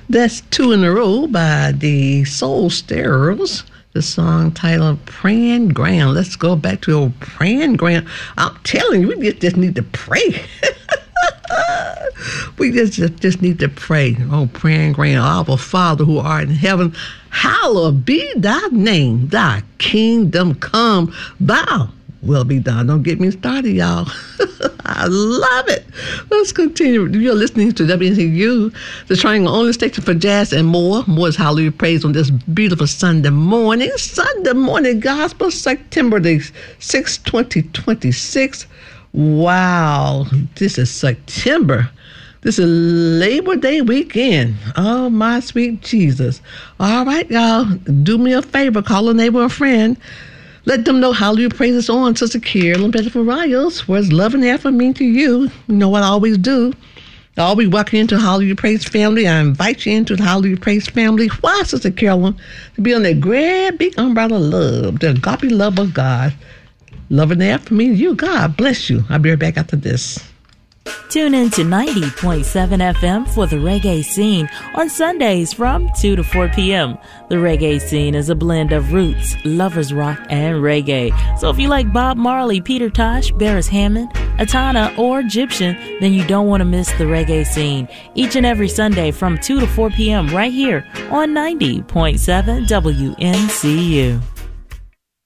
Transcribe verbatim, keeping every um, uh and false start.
That's Two in a Row by the Soul Stirrers. The song titled Praying Ground. Let's go back to old Praying Ground. I'm telling you, we just, just need to pray. we just, just just need to pray. Oh, Praying Ground. Our Father who art in heaven, hallowed be thy name. Thy kingdom come. Thy will be done. Don't get me started, y'all. I love it. Let's continue. You're listening to W N C U, the Triangle Only Station for Jazz and more. More is Hallelujah Praise on this beautiful Sunday morning. Sunday morning gospel, September the sixth, twenty twenty-six. Wow. This is September. This is Labor Day weekend. Oh, my sweet Jesus. All right, y'all. Do me a favor. Call a neighbor or friend. Let them know Hallelujah Praise is on, Sister Carolyn Pettiford Riles. What's love and effort mean to you? You know what I always do. I always welcome you into Hallelujah Praise family. I invite you into the Hallelujah Praise family. Why, Sister Carolyn? To be on that great big umbrella of love, the agape love of God. Love and effort mean to you. God bless you. I'll be right back after this. Tune in to ninety point seven F M for the Reggae Scene on Sundays from two to four p.m. The Reggae Scene is a blend of roots, lovers rock, and reggae. So if you like Bob Marley, Peter Tosh, Beres Hammond, Atana, or Egyptian, then you don't want to miss the Reggae Scene. Each and every Sunday from two to four p.m. right here on ninety point seven W N C U.